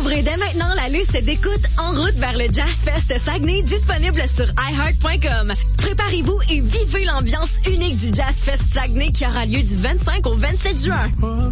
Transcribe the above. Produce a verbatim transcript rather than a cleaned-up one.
Ouvrez dès maintenant la liste d'écoute En route vers le Jazz Fest Saguenay, disponible sur i heart point com. Préparez-vous et vivez l'ambiance unique du Jazz Fest Saguenay qui aura lieu du vingt-cinq au vingt-sept juin.